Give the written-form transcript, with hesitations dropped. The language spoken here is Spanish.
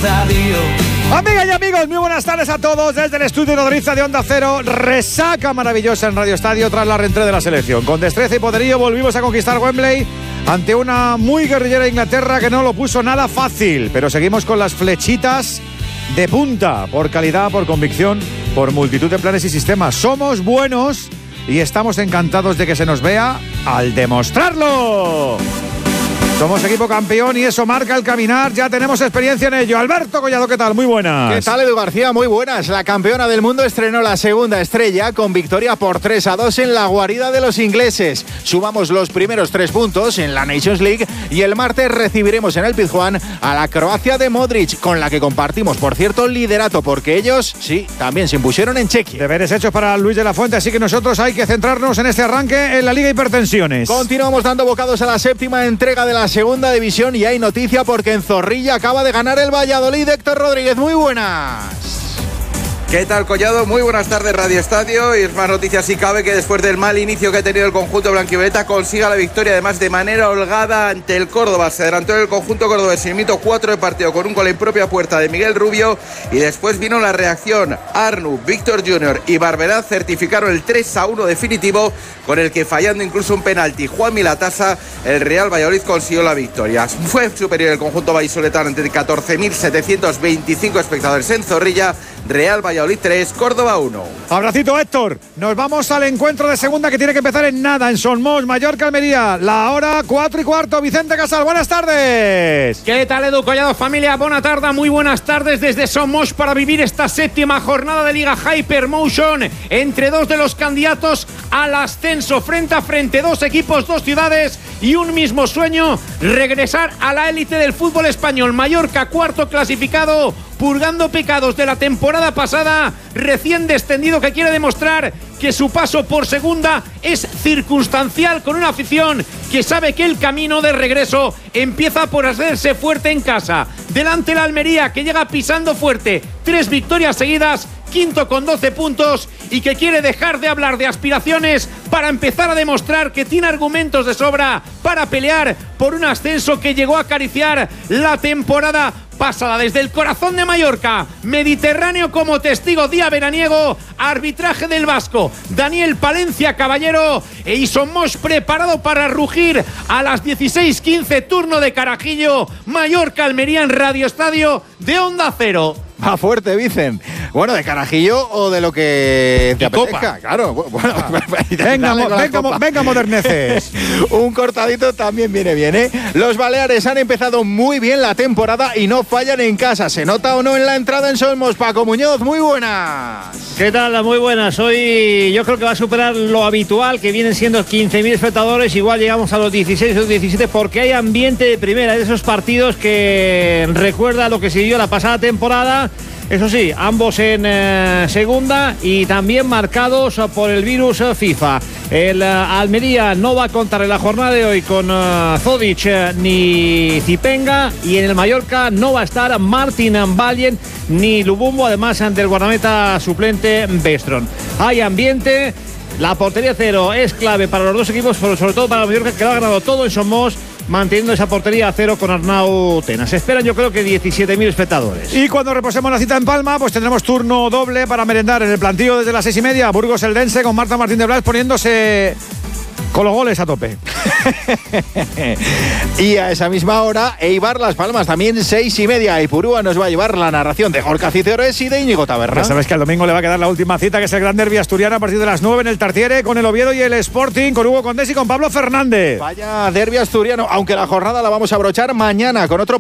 Estadio. Amigas y amigos, muy buenas tardes a todos desde el estudio nodriza de Onda Cero. Resaca maravillosa en Radio Estadio tras la reentrée de la selección. Con destreza y poderío volvimos a conquistar Wembley ante una muy guerrillera Inglaterra que no lo puso nada fácil. Pero seguimos con las flechitas de punta, por calidad, por convicción, por multitud de planes y sistemas. Somos buenos y estamos encantados de que se nos vea al demostrarlo. Somos equipo campeón y eso marca el caminar. Ya tenemos experiencia en ello. Alberto Collado, ¿qué tal? Muy buenas. ¿Qué tal, Edu García? Muy buenas. La campeona del mundo estrenó la segunda estrella con victoria por 3-2 en la guarida de los ingleses. Sumamos los primeros 3 puntos en la Nations League y el martes recibiremos en el Pizjuán a la Croacia de Modric, con la que compartimos, por cierto, liderato, porque ellos, sí, también se impusieron en Chequia. Deberes hechos para Luis de la Fuente, así que nosotros hay que centrarnos en este arranque en la Liga Hipertensiones. Continuamos dando bocados a la séptima entrega de la segunda división y hay noticia porque en Zorrilla acaba de ganar el Valladolid. Héctor Rodríguez, muy buenas. ¿Qué tal, Collado? Muy buenas tardes, Radio Estadio. Y es más noticia si cabe que después del mal inicio que ha tenido el conjunto blanquivioleta consiga la victoria, además de manera holgada ante el Córdoba. Se adelantó el conjunto cordobés en minuto 4 de partido con un gol en propia puerta de Miguel Rubio y después vino la reacción. Arnu, Víctor Junior y Barberá certificaron el 3-1 definitivo, con el que, fallando incluso un penalti Juan Milatasa, el Real Valladolid consiguió la victoria. Fue superior el conjunto vallisoletano ante 14.725 espectadores en Zorrilla. Real Valladolid 3, Córdoba 1. Abracito, Héctor. Nos vamos al encuentro de segunda que tiene que empezar en nada, en Somos, Mallorca, Almería. La hora 4:15. Vicente Casal, buenas tardes. ¿Qué tal, Edu Collado, familia? Buena tarde, muy buenas tardes desde Somos para vivir esta séptima jornada de Liga Hypermotion entre dos de los candidatos al ascenso. Frente a frente, dos equipos, dos ciudades y un mismo sueño: regresar a la élite del fútbol español. Mallorca, cuarto clasificado, purgando pecados de la temporada pasada, recién descendido, que quiere demostrar que su paso por segunda es circunstancial, con una afición que sabe que el camino de regreso empieza por hacerse fuerte en casa. Delante la Almería, que llega pisando fuerte, 3 victorias seguidas, quinto con 12 puntos y que quiere dejar de hablar de aspiraciones para empezar a demostrar que tiene argumentos de sobra para pelear por un ascenso que llegó a acariciar la temporada pasada. Desde el corazón de Mallorca, Mediterráneo como testigo, día veraniego, arbitraje del vasco Daniel Palencia Caballero, e Somos preparado para rugir a las 16:15, turno de Carajillo, Mallorca-Almería en Radio Estadio de Onda Cero. Va fuerte, Vicen. Bueno, de Carajillo o de lo que te apetezca. Claro, bueno. Venga, moderneces. Un cortadito también viene bien, ¿eh? Los Baleares han empezado muy bien la temporada y no fallan en casa. ¿Se nota o no en la entrada en Somos? Paco Muñoz, muy buenas. ¿Qué tal? Muy buenas. Hoy yo creo que va a superar lo habitual, que vienen siendo 15.000 espectadores. Igual llegamos a los 16 o 17, porque hay ambiente de primera, de esos partidos que recuerda lo que se vivió la pasada temporada. Eso sí, ambos en segunda y también marcados por el virus FIFA. El Almería no va a contar en la jornada de hoy con Zodic ni Zipenga, y en el Mallorca no va a estar Martin Vallen ni Lubumbo, además del guardameta suplente Bestron. Hay ambiente, la portería cero es clave para los dos equipos, pero sobre todo para el Mallorca, que lo ha ganado todo en Somos, manteniendo esa portería a cero con Arnau Tena. Se esperan, yo creo que 17.000 espectadores. Y cuando reposemos la cita en Palma, pues tendremos turno doble para merendar en el plantío desde las 6:30. Burgos Eldense, con Marta Martín de Blas poniéndose con los goles a tope. Y a esa misma hora, Eibar Las Palmas, también 6:30. Y Purúa nos va a llevar la narración de Gorka Cicores y de Íñigo Taberna. Ya sabes que el domingo le va a quedar la última cita, que es el gran derbi asturiano, a partir de las 9 en el Tartiere, con el Oviedo y el Sporting, con Hugo Condés y con Pablo Fernández. Vaya derbi asturiano, aunque la jornada la vamos a abrochar mañana con otro